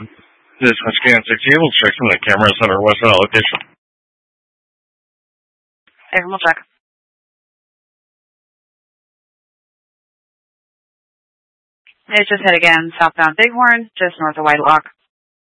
This is Scan 60. We'll check from the camera center westbound location. We'll check. It's just hit again, southbound Bighorn, just north of White Lock.